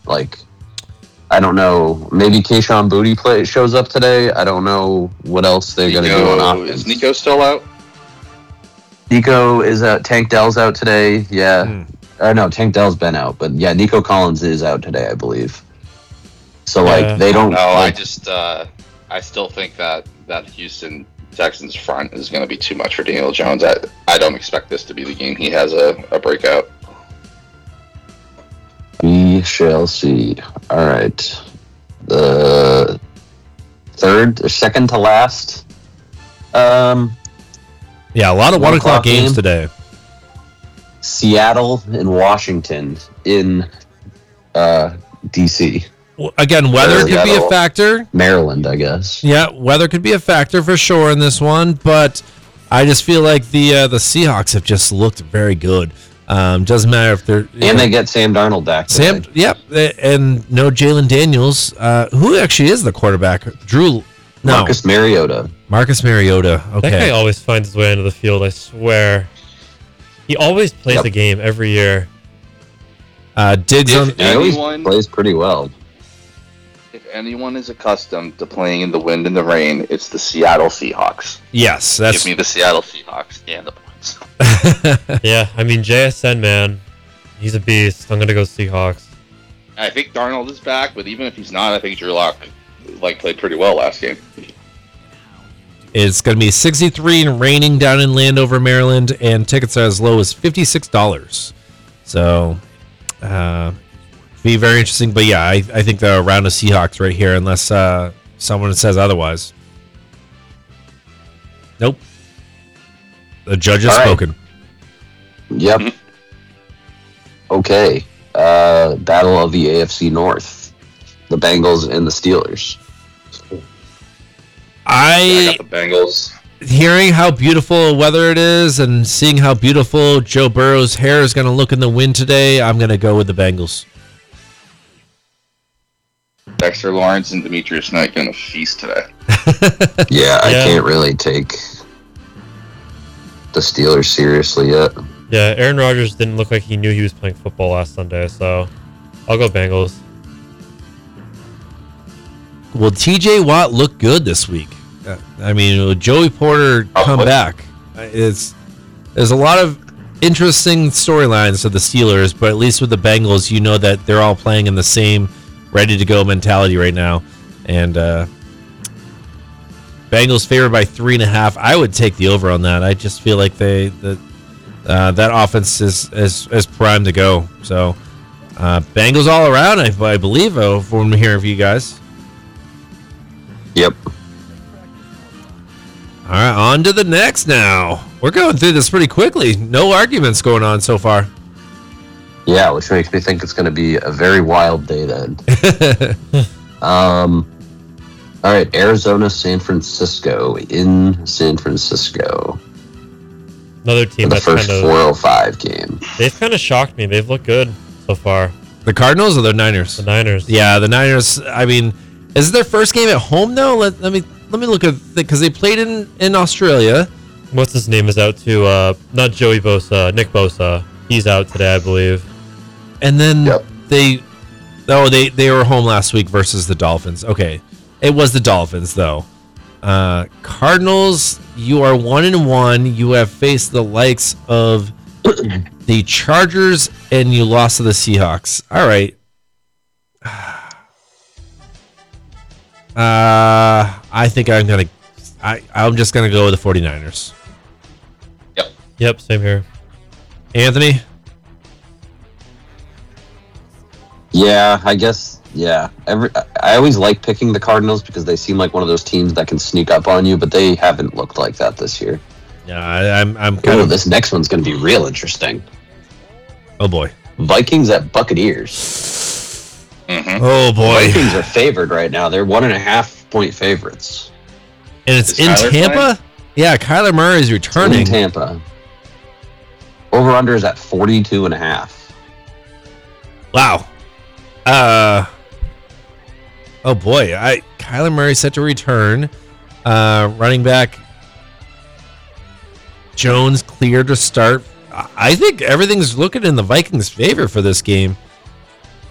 Like, I don't know. Maybe Keyshawn Booty shows up today. I don't know what else they're going to do on offense. Is Nico still out? Nico is out. Tank Dell's out today. Yeah. No, Tank Dell's been out. But yeah, Nico Collins is out today, I believe. So, they don't... No, I still think that Houston Texans front is going to be too much for Daniel Jones. I don't expect this to be the game he has a breakout. We shall see. All right. The second to last. Yeah, a lot of 1 o'clock games today. Seattle and Washington in D.C. Again, weather could be a factor. Maryland, I guess. Yeah, weather could be a factor for sure in this one, but I just feel like the Seahawks have just looked very good. Doesn't matter if they're... they get Sam Darnold back today. Yep, and no Jalen Daniels. Who actually is the quarterback? Marcus Mariota. Marcus Mariota, okay. That guy always finds his way into the field, I swear. He always plays the game every year. Diggs always plays pretty well. If anyone is accustomed to playing in the wind and the rain, it's the Seattle Seahawks. Yes, give me the Seattle Seahawks and the points. Yeah, I mean JSN, man, he's a beast. I'm gonna go Seahawks. I think Darnold is back, but even if he's not, I think Drew Lock played pretty well last game. It's going to be 63 and raining down in Landover, Maryland, and tickets are as low as $56. So, be very interesting. But yeah, I think they're around the Seahawks right here, unless someone says otherwise. Nope. The judge has spoken. Yep. Okay. Battle of the AFC North. The Bengals and the Steelers. I got the Bengals. Hearing how beautiful weather it is and seeing how beautiful Joe Burrow's hair is going to look in the wind today, I'm going to go with the Bengals. Dexter Lawrence and Demetrius Knight going to feast today. Yeah, I can't really take the Steelers seriously yet. Yeah, Aaron Rodgers didn't look like he knew he was playing football last Sunday, so I'll go Bengals. Will TJ Watt look good this week? I mean, will Joey Porter come back? There's a lot of interesting storylines of the Steelers, but at least with the Bengals, you know that they're all playing in the same ready-to-go mentality right now. And Bengals favored by 3.5. I would take the over on that. I just feel like that offense is primed to go. So Bengals all around, I believe, from hearing from you guys. Yep. All right, on to the next now. We're going through this pretty quickly. No arguments going on so far. Yeah, which makes me think it's going to be a very wild day then. All right, Arizona, San Francisco in San Francisco. Another team that's kind of... the first 4:05 game. They've kind of shocked me. They've looked good so far. The Cardinals or the Niners? The Niners. Yeah, the Niners, I mean... Is it their first game at home though? Let me look at because they played in Australia. What's his name is out too? Not Joey Bosa, Nick Bosa. He's out today, I believe. And then they were home last week versus the Dolphins. Okay, it was the Dolphins though. Cardinals, you are 1-1. You have faced the likes of the Chargers, and you lost to the Seahawks. All right. I think I'm just gonna go with the 49ers. Yep, same here. Anthony? Yeah, I guess. Yeah, I always like picking the Cardinals because they seem like one of those teams that can sneak up on you, but they haven't looked like that this year. Yeah, I'm kind of. This next one's gonna be real interesting. Oh boy, Vikings at Buccaneers. Mm-hmm. Oh boy, Vikings are favored right now. They're 1.5-point favorites. And it's in Tampa? Playing? Yeah, Kyler Murray is returning. It's in Tampa. Over-under is at 42.5. Wow. Oh boy, Kyler Murray set to return. Running back Jones cleared to start. I think everything's looking in the Vikings' favor for this game.